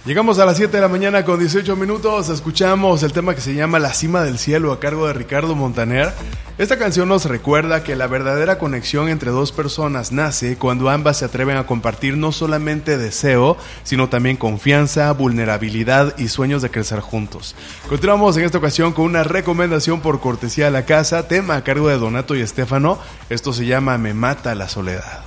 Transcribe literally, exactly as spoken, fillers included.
Llegamos a las siete de la mañana con dieciocho minutos, escuchamos el tema que se llama La Cima del Cielo a cargo de Ricardo Montaner. Esta canción nos recuerda que la verdadera conexión entre dos personas nace cuando ambas se atreven a compartir no solamente deseo, sino también confianza, vulnerabilidad y sueños de crecer juntos. Continuamos en esta ocasión con una recomendación por cortesía de la casa, tema a cargo de Donato y Estefano. Esto se llama Me Mata la Soledad.